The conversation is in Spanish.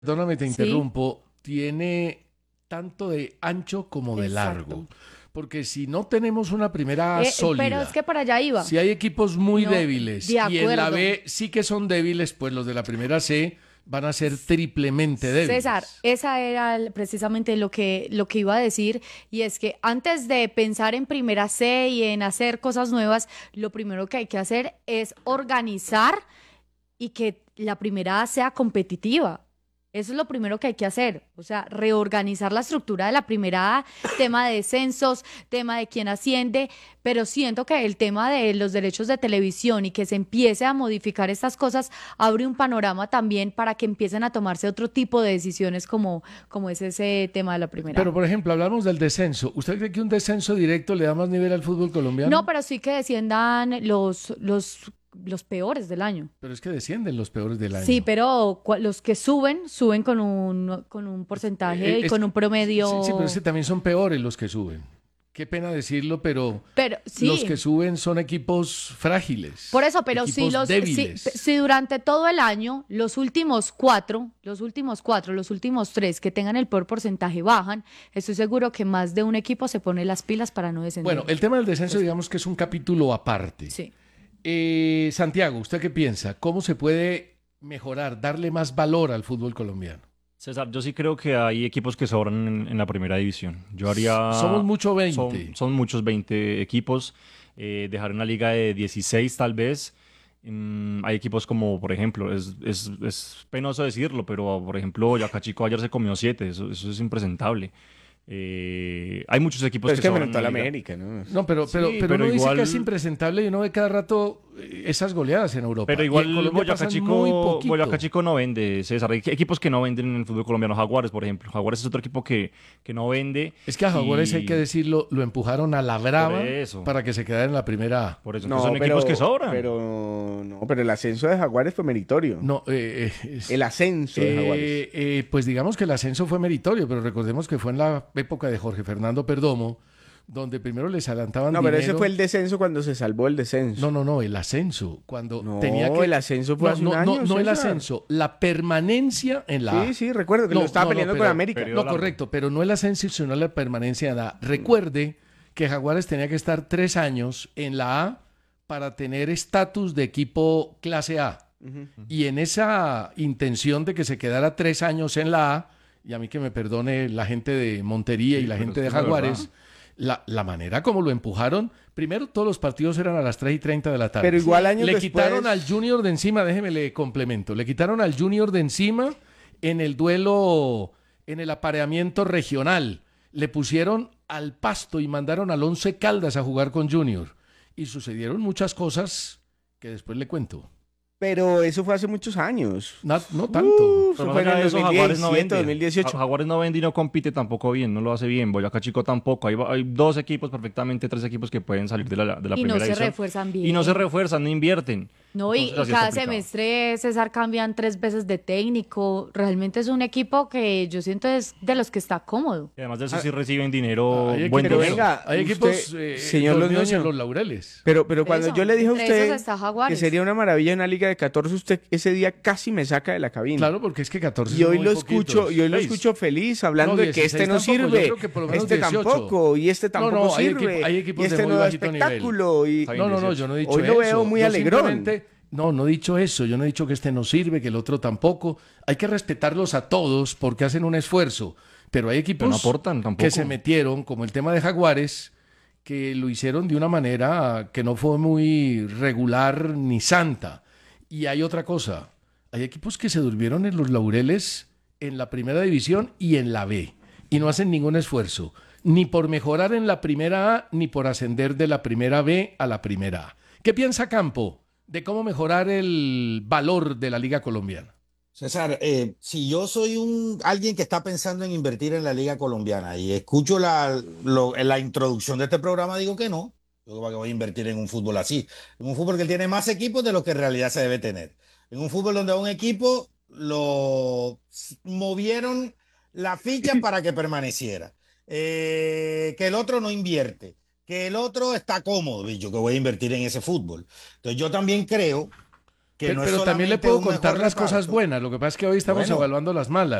perdóname, te Sí, interrumpo, tiene tanto de ancho como de largo. exacto. Porque si no tenemos una primera A Pero es sólida, que para allá iba. si hay equipos muy No, débiles de y en la acuerdo. B sí que son débiles, pues los de la primera C van a ser triplemente César, débiles. esa era precisamente lo que iba a decir, y es que antes de pensar en primera C y en hacer cosas nuevas, lo primero que hay que hacer es organizar y que la primera A sea competitiva. Eso es lo primero que hay que hacer, o sea, reorganizar la estructura de la primera A, tema de descensos, tema de quién asciende, pero siento que el tema de los derechos de televisión y que se empiece a modificar estas cosas abre un panorama también para que empiecen a tomarse otro tipo de decisiones como es ese tema de la primera Pero, A. por ejemplo, hablamos del descenso. ¿Usted cree que un descenso directo le da más nivel al fútbol No, colombiano? pero sí que desciendan los peores del año. Pero es que descienden los peores del Sí, año. pero los que suben con un porcentaje y Es con un que- sí, sí, pero es que promedio. también son peores los que suben. Qué pena decirlo, pero Pero los que sí, suben son equipos por frágiles, eso, pero equipos débiles. si durante todo el año los últimos tres que tengan el peor porcentaje bajan, estoy seguro que más de un equipo se pone las pilas para no Bueno, descender. el tema del descenso, Pues digamos que es un capítulo aparte. sí. Santiago, ¿usted qué piensa? ¿Cómo se puede mejorar, darle más valor al fútbol colombiano? César, yo sí creo que hay equipos que sobran en la primera división. Yo Somos haría, mucho son, 20. son muchos 20 equipos, dejar una liga de 16 tal vez. Hay equipos como, por ejemplo, es penoso decirlo, pero por ejemplo, Boyacá Chico ayer se comió 7, eso es impresentable. Hay muchos equipos Pero es que que sobran en enfrentó a la la liga. América, ¿no? No, Sí, pero pero uno dice que es igual. impresentable y uno ve cada rato esas goleadas en Pero Europa. Y en igual Colombia pasan muy Boyacá poquito. Chico no vende, César. Hay equipos que no venden en el fútbol colombiano. Jaguares, por ejemplo. Jaguares es otro equipo que no vende Es que a Jaguares, hay que y decirlo, lo empujaron a la por brava eso, para que se quedara en la primera A. por eso. Entonces No, son equipos que sobran. pero el ascenso de Jaguares fue meritorio. No, El ascenso de Jaguares. pues digamos que el ascenso fue meritorio, pero recordemos que fue en la época de Jorge Fernando Perdomo, donde primero les adelantaban No, pero ese fue dinero. el descenso cuando se salvó el descenso. No, no, no, el ascenso. Cuando tenía No, que. el ascenso fue No, hace un no, no, año, no el César. ascenso, la permanencia en la Sí, A. sí, recuerdo que lo No, estaba no, no, peleando con pero. América. Periodo No, largo. correcto, pero no el ascenso, sino la permanencia en la A. Recuerde que Jaguares tenía que estar 3 años en la A para tener estatus de equipo clase A. Ujú. Y en esa intención de que se quedara 3 años en la A, y a mí que me perdone la gente de Montería y Sí, la pero es gente que de es la verdad. Jaguares, la manera como lo empujaron, primero todos los partidos eran a las 3:30 de la tarde. Pero igual años Le después. quitaron al Junior de encima, déjeme le complemento, le quitaron al Junior de encima en el duelo, en el apareamiento regional. Le pusieron al Pasto y mandaron al Once Caldas a jugar con Junior. Y sucedieron muchas cosas que después le cuento. Pero eso fue hace muchos años. No tanto. Eso Pero fue más en allá el de eso, Jaguares no 2017, vende. 2018. Jaguares no vende y no compite tampoco bien, no lo hace bien. Boyacá Chico tampoco. Hay dos equipos perfectamente, tres equipos que pueden salir de la Y no primera se división. refuerzan Y no se bien. refuerzan, no invierten. No, Entonces y así es cada complicado. semestre, César, cambian 3 veces de técnico. Realmente es un equipo que yo siento es de los que está cómodo. Y además de eso Ah, sí reciben dinero, Hay buen equipos, Pero dinero. venga, hay equipos usted, señor dormidos en Londoño. los laureles. Pero cuando Eso, yo le dije a entre esos usted está que Jaguares. sería una maravilla una liga de 14, usted ese día casi me saca de la cabina. Claro, porque es que 14 Y son hoy muy lo escucho, poquitos. y hoy lo Seis. escucho feliz hablando No, de que este 16 no tampoco, yo sirve, creo que por lo menos este 18. tampoco, y este tampoco No, sirve, hay equipos y de este muy no da bajito nivel. espectáculo. Y Está No, bien, no, no, 18. yo no he dicho Hoy eso. lo veo muy Yo alegrón. simplemente, no he dicho eso. Yo no he dicho que este no sirve, que el otro tampoco. Hay que respetarlos a todos porque hacen un esfuerzo. Pero hay Pero no equipos aportan tampoco. que se metieron, como el tema de Jaguares, que lo hicieron de una manera que no fue muy regular ni santa. Y hay otra cosa. Hay equipos que se durmieron en los laureles en la primera división y en la B. Y no hacen ningún esfuerzo. Ni por mejorar en la primera A, ni por ascender de la primera B a la primera A. ¿Qué piensa Campo de cómo mejorar el valor de la Liga Colombiana? César, si yo soy alguien que está pensando en invertir en la Liga Colombiana y escucho la introducción de este programa, digo que no. Yo creo que voy a invertir en un fútbol así. En un fútbol que tiene más equipos de lo que en realidad se debe tener. En un fútbol donde a un equipo lo movieron la ficha para que permaneciera. Que el otro no invierte. Que el otro está cómodo. Y yo que voy a invertir en ese fútbol. Entonces yo también creo que no es Pero también le solamente puedo un mejor contar las cosas reparto. buenas. Lo que pasa es que hoy estamos Bueno. evaluando las malas.